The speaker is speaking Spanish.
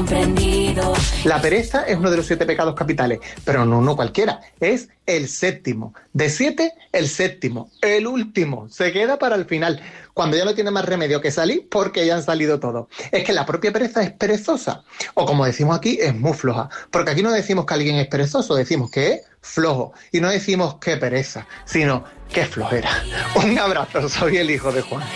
comprendido. La pereza es uno de los 7 pecados capitales, pero no uno cualquiera, es el séptimo. De 7, el séptimo, el último, se queda para el final, cuando ya no tiene más remedio que salir porque ya han salido todos. Es que la propia pereza es perezosa, o como decimos aquí, es muy floja, porque aquí no decimos que alguien es perezoso, decimos que es flojo, y no decimos que pereza, sino que flojera. Un abrazo, soy el hijo de Juan.